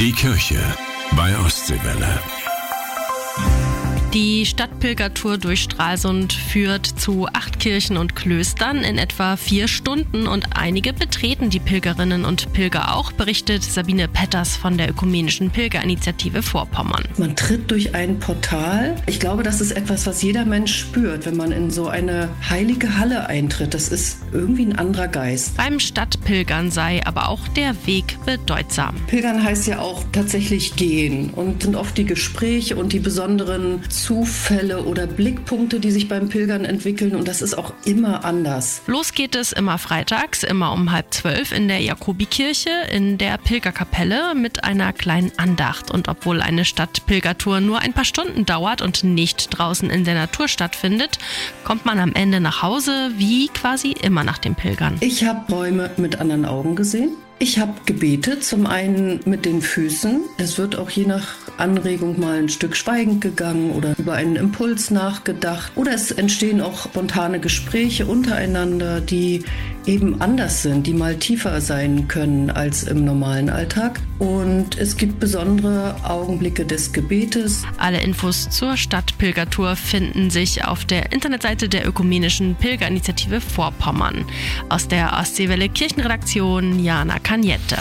Die Kirche bei Ostseewelle. Die Stadtpilgertour durch Stralsund führt zu 8 Kirchen und Klöstern in etwa 4 Stunden und einige betreten die Pilgerinnen und Pilger auch, berichtet Sabine Petters von der Ökumenischen Pilgerinitiative Vorpommern. Man tritt durch ein Portal. Ich glaube, das ist etwas, was jeder Mensch spürt, wenn man in so eine heilige Halle eintritt. Das ist irgendwie ein anderer Geist. Beim Stadtpilgern sei aber auch der Weg bedeutsam. Pilgern heißt ja auch tatsächlich gehen und sind oft die Gespräche und die besonderen Zufälle oder Blickpunkte, die sich beim Pilgern entwickeln, und das ist auch immer anders. Los geht es immer freitags, immer um 11:30 in der Jakobikirche in der Pilgerkapelle mit einer kleinen Andacht. Und obwohl eine Stadtpilgertour nur ein paar Stunden dauert und nicht draußen in der Natur stattfindet, kommt man am Ende nach Hause wie quasi immer nach dem Pilgern. Ich habe Räume mit anderen Augen gesehen. Ich habe gebetet, zum einen mit den Füßen. Es wird auch je nach Anregung mal ein Stück schweigend gegangen oder über einen Impuls nachgedacht. Oder es entstehen auch spontane Gespräche untereinander, die eben anders sind, die mal tiefer sein können als im normalen Alltag. Und es gibt besondere Augenblicke des Gebetes. Alle Infos zur Stadtpilgertour finden sich auf der Internetseite der Ökumenischen Pilgerinitiative Vorpommern. Aus der Ostseewelle Kirchenredaktion Jana Cagnette.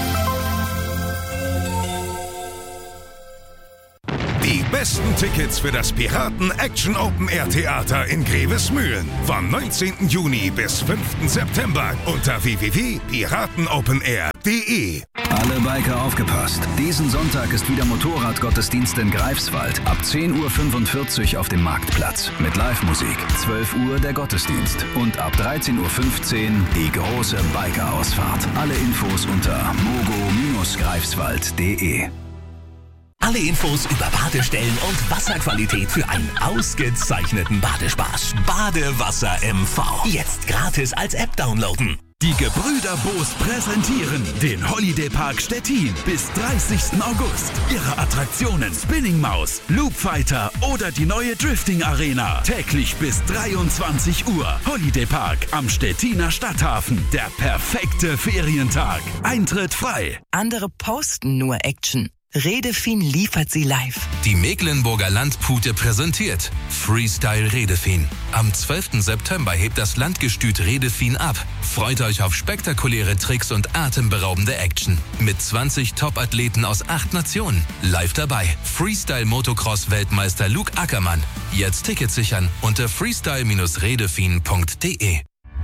Die besten Tickets für das Piraten Action Open Air Theater in Grevesmühlen vom 19. Juni bis 5. September unter www.piratenopenair.de. Alle Biker aufgepasst. Diesen Sonntag ist wieder Motorradgottesdienst in Greifswald. Ab 10:45 Uhr auf dem Marktplatz. Mit Live-Musik. 12 Uhr der Gottesdienst. Und ab 13:15 Uhr die große Biker-Ausfahrt. Alle Infos unter mogo-greifswald.de. Alle Infos über Badestellen und Wasserqualität für einen ausgezeichneten Badespaß. Badewasser MV. Jetzt gratis als App downloaden. Die Gebrüder Boos präsentieren den Holiday Park Stettin bis 30. August. Ihre Attraktionen Spinning Maus, Loop Fighter oder die neue Drifting Arena. Täglich bis 23 Uhr. Holiday Park am Stettiner Stadthafen. Der perfekte Ferientag. Eintritt frei. Andere posten nur Action. Redefin liefert sie live. Die Mecklenburger Landpute präsentiert Freestyle Redefin. Am 12. September hebt das Landgestüt Redefin ab. Freut euch auf spektakuläre Tricks und atemberaubende Action. Mit 20 Top-Athleten aus 8 Nationen. Live dabei Freestyle-Motocross-Weltmeister Luke Ackermann. Jetzt Tickets sichern unter freestyle-redefin.de.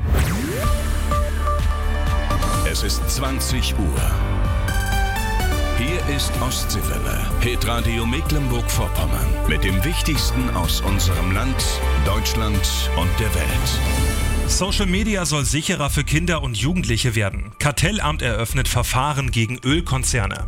Es ist 20 Uhr. Hier ist Ostseewelle, Hitradio Mecklenburg-Vorpommern. Mit dem Wichtigsten aus unserem Land, Deutschland und der Welt. Social Media soll sicherer für Kinder und Jugendliche werden. Kartellamt eröffnet Verfahren gegen Ölkonzerne.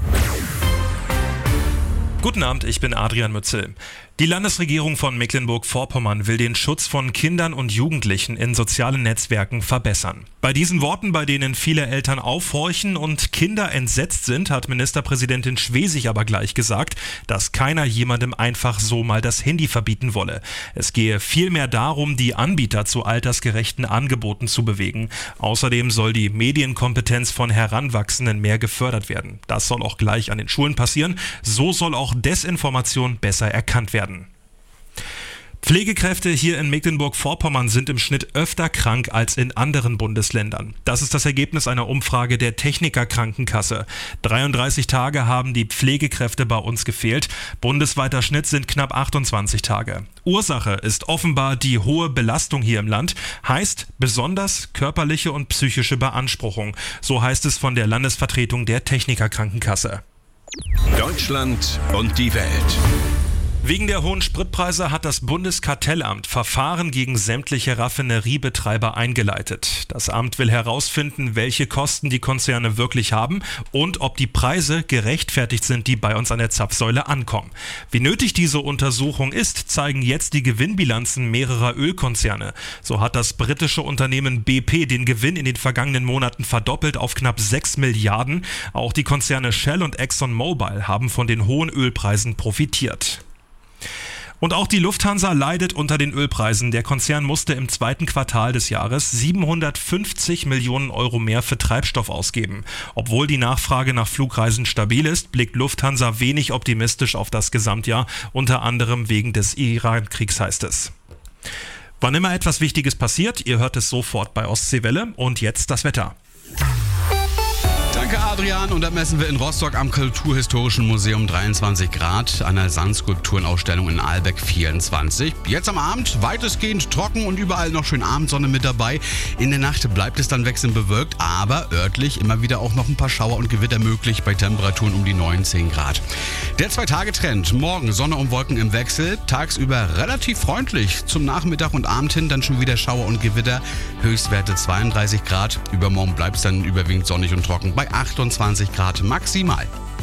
Guten Abend, ich bin Adrian Mützel. Die Landesregierung von Mecklenburg-Vorpommern will den Schutz von Kindern und Jugendlichen in sozialen Netzwerken verbessern. Bei diesen Worten, bei denen viele Eltern aufhorchen und Kinder entsetzt sind, hat Ministerpräsidentin Schwesig aber gleich gesagt, dass keiner jemandem einfach so mal das Handy verbieten wolle. Es gehe vielmehr darum, die Anbieter zu altersgerechten Angeboten zu bewegen. Außerdem soll die Medienkompetenz von Heranwachsenden mehr gefördert werden. Das soll auch gleich an den Schulen passieren. So soll auch Desinformation besser erkannt werden. Pflegekräfte hier in Mecklenburg-Vorpommern sind im Schnitt öfter krank als in anderen Bundesländern. Das ist das Ergebnis einer Umfrage der Techniker-Krankenkasse. 33 Tage haben die Pflegekräfte bei uns gefehlt. Bundesweiter Schnitt sind knapp 28 Tage. Ursache ist offenbar die hohe Belastung hier im Land. Heißt besonders körperliche und psychische Beanspruchung. So heißt es von der Landesvertretung der Techniker-Krankenkasse. Deutschland und die Welt. Wegen der hohen Spritpreise hat das Bundeskartellamt Verfahren gegen sämtliche Raffineriebetreiber eingeleitet. Das Amt will herausfinden, welche Kosten die Konzerne wirklich haben und ob die Preise gerechtfertigt sind, die bei uns an der Zapfsäule ankommen. Wie nötig diese Untersuchung ist, zeigen jetzt die Gewinnbilanzen mehrerer Ölkonzerne. So hat das britische Unternehmen BP den Gewinn in den vergangenen Monaten verdoppelt auf knapp 6 Milliarden. Auch die Konzerne Shell und ExxonMobil haben von den hohen Ölpreisen profitiert. Und auch die Lufthansa leidet unter den Ölpreisen. Der Konzern musste im zweiten Quartal des Jahres 750 Millionen Euro mehr für Treibstoff ausgeben. Obwohl die Nachfrage nach Flugreisen stabil ist, blickt Lufthansa wenig optimistisch auf das Gesamtjahr, unter anderem wegen des Iran-Kriegs, heißt es. Wann immer etwas Wichtiges passiert, ihr hört es sofort bei Ostseewelle. Und jetzt das Wetter. Danke, Adrian. Und da messen wir in Rostock am Kulturhistorischen Museum 23 Grad, an der Sandskulpturenausstellung in Ahlbeck 24. Jetzt am Abend weitestgehend trocken und überall noch schön Abendsonne mit dabei. In der Nacht bleibt es dann wechselnd bewölkt, aber örtlich immer wieder auch noch ein paar Schauer und Gewitter möglich bei Temperaturen um die 9-10 Grad. Der 2-Tage-Trend. Morgen Sonne und Wolken im Wechsel, tagsüber relativ freundlich. Zum Nachmittag und Abend hin dann schon wieder Schauer und Gewitter. Höchstwerte 32 Grad. Übermorgen bleibt es dann überwiegend sonnig und trocken bei 28 Grad maximal.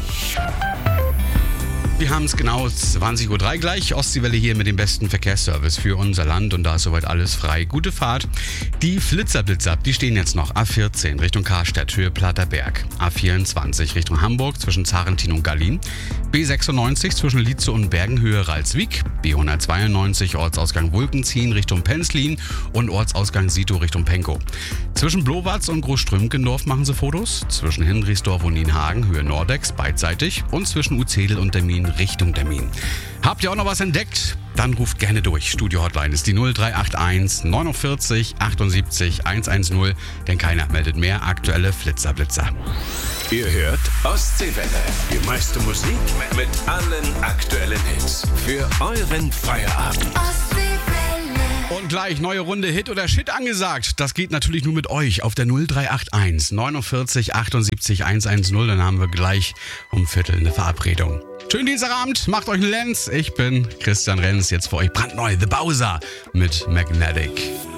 Wir haben es genau 20.03 Uhr gleich. Ostseewelle hier mit dem besten Verkehrsservice für unser Land und da ist soweit alles frei. Gute Fahrt. Die Flitzer-Blitzer, die stehen jetzt noch. A14 Richtung Karstadt, Höhe Platterberg. A24 Richtung Hamburg zwischen Zarentin und Gallien. B96 zwischen Lietze und Bergen, Höhe Ralswiek. B192 Ortsausgang Wulkenziehen Richtung Penzlin und Ortsausgang Sito Richtung Penkow. Zwischen Blowatz und Großstrümkendorf machen sie Fotos. Zwischen Hinrichsdorf und Nienhagen, Höhe Nordex, beidseitig. Und zwischen Uzedel und Termin Richtung Termin. Habt ihr auch noch was entdeckt? Dann ruft gerne durch. Studio-Hotline ist die 0381 49 78 110, denn keiner meldet mehr. Aktuelle Flitzer-Blitzer. Ihr hört Ostseewelle. Die meiste Musik mit allen aktuellen Hits. Für euren Feierabend. Und gleich neue Runde Hit oder Shit angesagt. Das geht natürlich nur mit euch auf der 0381 49 78 110. Dann haben wir gleich um Viertel eine Verabredung. Schönen Dienstagabend, macht euch einen Lenz. Ich bin Christian Renz, jetzt für euch brandneu The Bowser mit Magnetic.